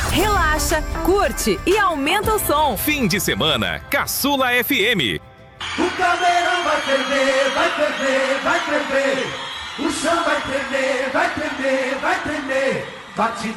Relaxa, curte e aumenta o som. Fim de semana, Caçula FM. O caldeirão vai tremer, vai tremer, vai tremer. O chão vai tremer, vai tremer, vai tremer. Bate